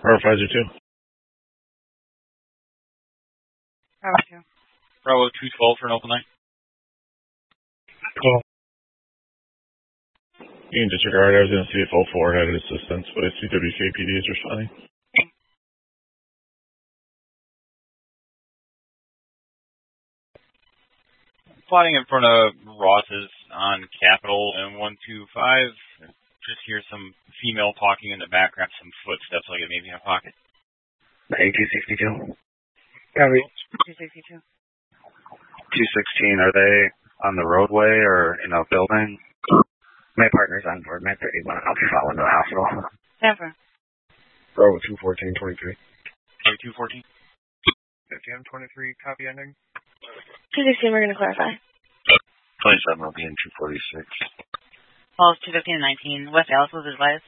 Pfizer 2. Bravo 2. Bravo 212 for an open line. Cool. You can disregard. I was going to see if 04 had assistance, but I see WKPD is responding. Plotting in front of Ross's on Capitol and 125. Just hear some female talking in the background, some footsteps like it may be in a pocket. 262. Copy. 262. 216, are they on the roadway or in a building? My partner's on board, my 31. I'll be following to the hospital. Never. Bravo 214, 23. Bravo 214. 1523, copy ending. 216, we're going to clarify. 27 will be in 246. Calls 215 and 19. West Alice was advised.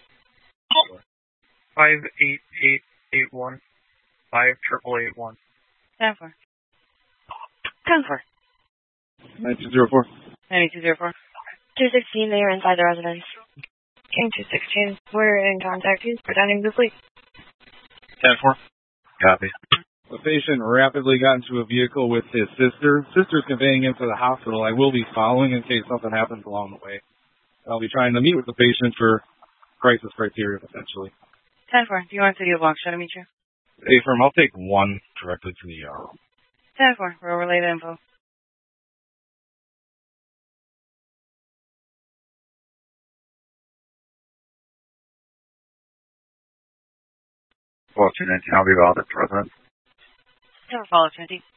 58881. 58881. 10-4. 10-4. 9204. 9204. 216, they are inside the residence. King 216, we're in contact. He's pretending to sleep. 10-4. Copy. The patient rapidly got into a vehicle with his sister. Sister's conveying him to the hospital. I will be following in case something happens along the way. I'll be trying to meet with the patient for crisis criteria, potentially. 10-4, do you want to do a block? Should I meet you? Hey, firm, I'll take one directly to the ER. 10-4, we'll relay the info. Well, I'll be all the president. Never follow 20.